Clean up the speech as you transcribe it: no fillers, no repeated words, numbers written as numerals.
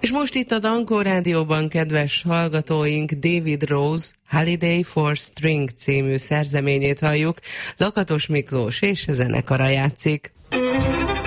És most itt a Dankó Rádióban, kedves hallgatóink, David Rose Holiday for String című szerzeményét halljuk, Lakatos Miklós és zenekara játszik.